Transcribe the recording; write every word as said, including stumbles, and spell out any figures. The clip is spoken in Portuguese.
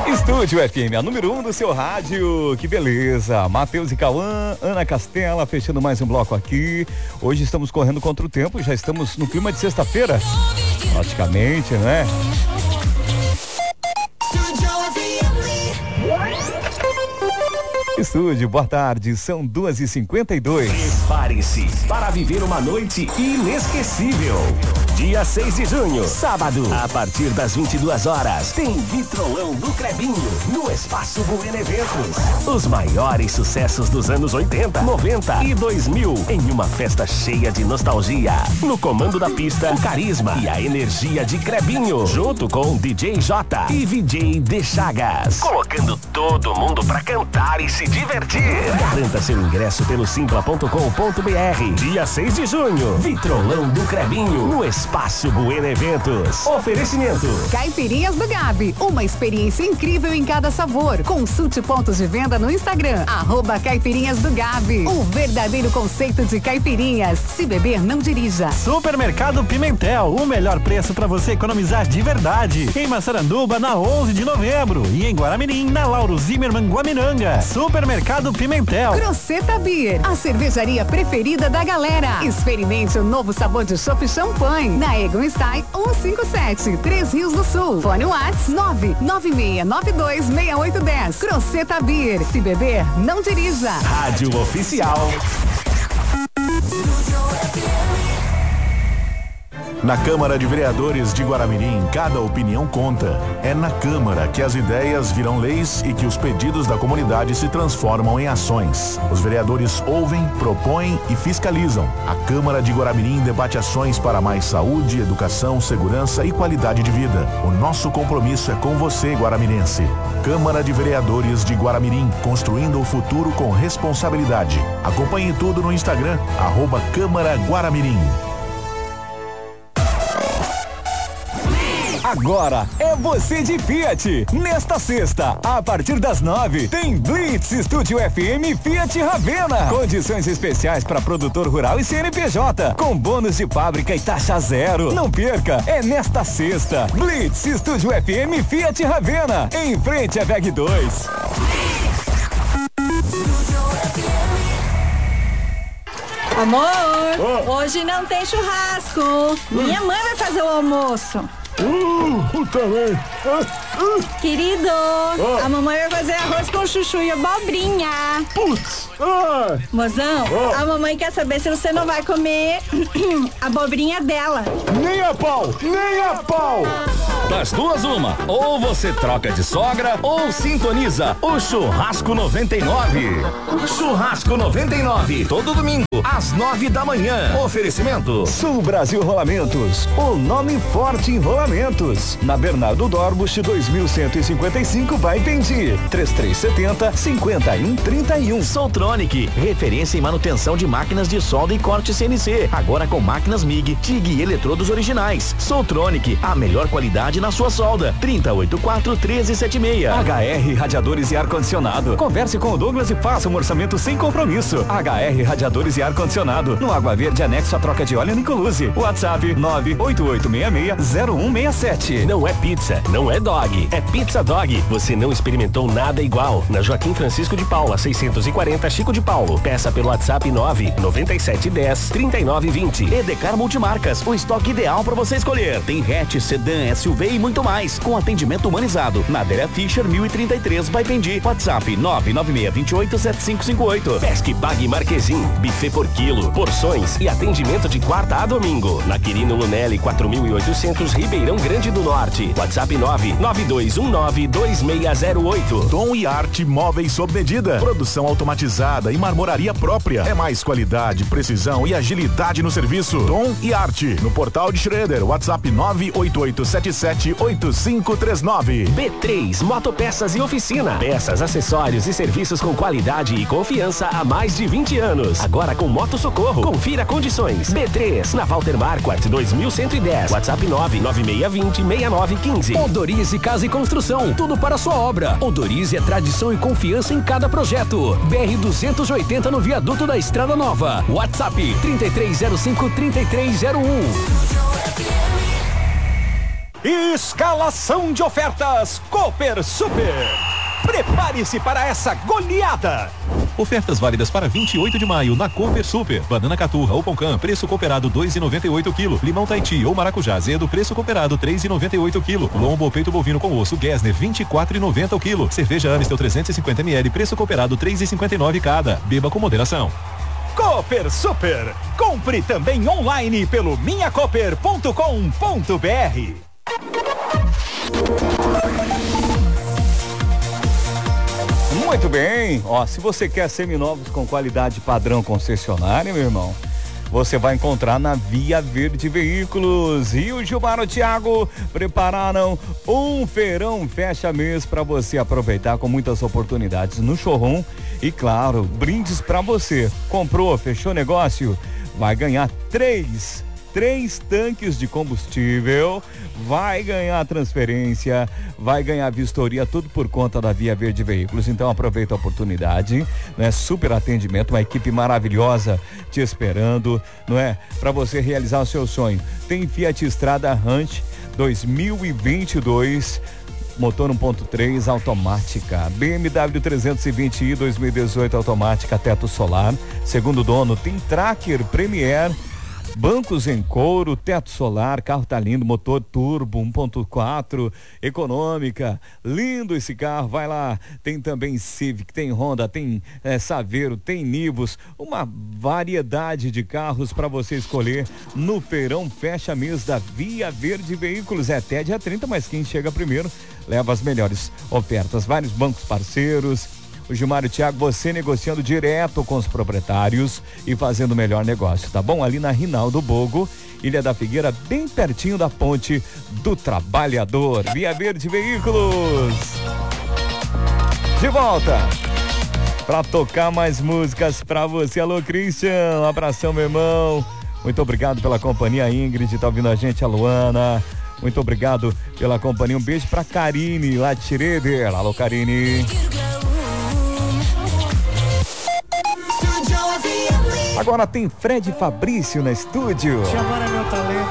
Estúdio F M, a número um do seu rádio, que beleza. Matheus e Cauã, Ana Castela, fechando mais um bloco aqui. Hoje estamos correndo contra o tempo, já estamos no clima de sexta-feira, praticamente, né? Estúdio, boa tarde, são duas e cinquenta e dois. Prepare-se para viver uma noite inesquecível. Dia seis de junho, sábado, a partir das vinte e duas horas, tem Vitrolão no Crebinho, no Espaço Bueno Eventos. Os maiores sucessos dos anos oitenta, noventa e dois mil, em uma festa cheia de nostalgia. No comando da pista, o carisma e a energia de Crebinho, junto com D J J e V J The Chagas, colocando todo mundo pra cantar e se divertir. Garanta seu ingresso pelo simpla ponto com ponto br. Dia seis de junho, Vitrolão do Crebinho, no Espaço Bueno Eventos. Oferecimento Caipirinhas do Gabi, uma experiência incrível em cada sabor. Consulte pontos de venda no Instagram, arroba Caipirinhas do Gabi. O verdadeiro conceito de caipirinhas. Se beber, não dirija. Supermercado Pimentel, o melhor preço para você economizar de verdade. Em Massaranduba, na onze de novembro. E em Guaramirim, na Lauro Zimmermann Guamiranga. Supermercado Pimentel. Croceta Beer, a cervejaria preferida da galera. Experimente o novo sabor de chopp champanhe. Na Egon Style cento e cinquenta e sete, Três Rios do Sul. Fone Whats nove nove seis nove dois seis oito um zero. Croceta Beer. Se beber, não dirija. Rádio Oficial. Na Câmara de Vereadores de Guaramirim, cada opinião conta. É na Câmara que as ideias viram leis e que os pedidos da comunidade se transformam em ações. Os vereadores ouvem, propõem e fiscalizam. A Câmara de Guaramirim debate ações para mais saúde, educação, segurança e qualidade de vida. O nosso compromisso é com você, guaramirense. Câmara de Vereadores de Guaramirim, construindo o futuro com responsabilidade. Acompanhe tudo no Instagram, arroba Câmara Guaramirim. Agora é você de Fiat. Nesta sexta, a partir das nove, tem Blitz Estúdio F M Fiat Ravena. Condições especiais para produtor rural e C N P J, com bônus de fábrica e taxa zero. Não perca, é nesta sexta. Blitz Estúdio F M Fiat Ravena, em frente à V E G dois. Amor, oh. Hoje não tem churrasco. Uh. Minha mãe vai fazer o almoço. Uh, também. Uh, uh. Querido, oh. A mamãe vai fazer arroz com chuchu e abobrinha. Putz. Ah. Mozão, oh. A mamãe quer saber se você não vai comer a abobrinha dela. Nem a pau, nem a pau. Das duas, uma. Ou você troca de sogra ou sintoniza o Churrasco noventa e nove. Churrasco noventa e nove, todo domingo, às nove da manhã. Oferecimento Sul Brasil Rolamentos, o nome forte em rolamentos. Na Bernardo Dorbusch, dois mil cento e cinquenta e cinco, vai Pendi. três três sete zero, cinco um três um. Soltronic, referência em manutenção de máquinas de solda e corte C N C. Agora com máquinas M I G, T I G e eletrodos originais. Soltronic, a melhor qualidade na sua solda. trinta e oito quatro, treze setenta e seis. H R Radiadores e Ar-Condicionado. Converse com o Douglas e faça um orçamento sem compromisso. H R Radiadores e Ar-Condicionado. No Água Verde, anexo à troca de óleo Nicoluse. WhatsApp nove oito oito seis seis zero um seis sete. Não é pizza, não é dog, é Pizza Dog. Você não experimentou nada igual. Na Joaquim Francisco de Paula, seiscentos e quarenta, Chico de Paulo. Peça pelo WhatsApp nove nove sete um zero, três nove dois zero. Edecar Multimarcas, o estoque ideal para você escolher. Tem hatch, sedã, S U V e muito mais, com atendimento humanizado. Na Adélia Fischer, mil e trinta e três, vai Pendi. WhatsApp nove nove seis dois oito sete cinco cinco oito. Pesque Pague Marquesim, buffet por quilo, porções e atendimento de quarta a domingo. Na Quirino Lunelli, quatro mil e oitocentos, Ribeirão Grande do Norte. WhatsApp nove nove dois um nove dois seis zero oito. Tom e Arte Móveis sob medida. Produção automatizada e marmoraria própria. É mais qualidade, precisão e agilidade no serviço. Tom e Arte. No portal de Schroeder. WhatsApp nove oito oito sete sete oito cinco três nove. B três Motopeças e Oficina. Peças, acessórios e serviços com qualidade e confiança há mais de vinte anos. Agora com Moto Socorro. Confira condições. B três, na Walter Marquardt dois mil cento e dez. WhatsApp nove nove seis dois zero, seis nove um cinco. Odorize Casa e Construção. Tudo para a sua obra. Odorize é tradição e confiança em cada projeto. B R duzentos e oitenta no viaduto da Estrada Nova. WhatsApp trinta e três zero cinco, trinta e três zero um. Escalação de ofertas Cooper Super. Prepare-se para essa goleada. Ofertas válidas para vinte e oito de maio na Cooper Super. Banana caturra ou pão-can, preço cooperado dois e noventa e oito quilo. Limão Tahiti ou maracujá azedo, preço cooperado três e noventa e oito quilo. Lombo ou peito bovino com osso Gessner, vinte e quatro e noventa o quilo. Cerveja Amstel trezentos e cinquenta mililitros, preço cooperado três e cinquenta e nove cada. Beba com moderação. Cooper Super. Compre também online pelo minha cooper ponto com ponto br. Muito bem, ó, se você quer seminovos com qualidade padrão concessionária, meu irmão, você vai encontrar na Via Verde Veículos. E o Gilmar e o Thiago prepararam um feirão fecha mês para você aproveitar com muitas oportunidades no showroom e, claro, brindes para você. Comprou, fechou negócio? Vai ganhar três Três tanques de combustível, vai ganhar transferência, vai ganhar vistoria, tudo por conta da Via Verde Veículos. Então aproveita a oportunidade, né? Super atendimento, uma equipe maravilhosa te esperando, não é? Para você realizar o seu sonho. Tem Fiat Strada Ranch dois mil e vinte e dois, motor um ponto três automática, B M W trezentos e vinte i dois mil e dezoito automática, teto solar, segundo dono. Tem Tracker Premier, bancos em couro, teto solar, carro tá lindo, motor turbo um ponto quatro, econômica, lindo esse carro, vai lá. Tem também Civic, tem Honda, tem é, Saveiro, tem Nivus, uma variedade de carros para você escolher no feirão fecha mês da Via Verde Veículos. É até dia trinta, mas quem chega primeiro leva as melhores ofertas. Vários bancos parceiros. O Gilmar e o Thiago, você negociando direto com os proprietários e fazendo o melhor negócio, tá bom? Ali na Rinaldo Bogo, Ilha da Figueira, bem pertinho da Ponte do Trabalhador. Via Verde Veículos. De volta pra tocar mais músicas pra você. Alô, Christian, um abração, meu irmão. Muito obrigado pela companhia, a Ingrid, tá ouvindo a gente, a Luana. Muito obrigado pela companhia. Um beijo pra Karine, lá de Schroeder. Alô, Karine. Agora tem Fred Fabrício no estúdio. Chamando meu talento.